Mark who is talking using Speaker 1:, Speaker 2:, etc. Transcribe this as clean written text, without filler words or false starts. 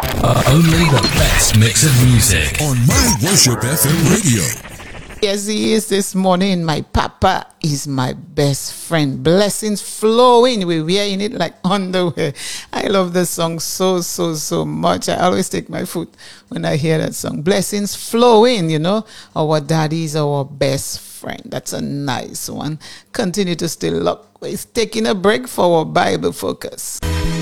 Speaker 1: Only the best mix of music
Speaker 2: on My Worship FM radio.
Speaker 3: Yes, he is this morning. My papa is my best friend. Blessings flowing. We're wearing it like underwear. I love this song so much. I always take my foot when I hear that song. Blessings flowing, you know. Our daddy is our best friend. That's a nice one. Continue to still look. We're taking a break for our Bible focus.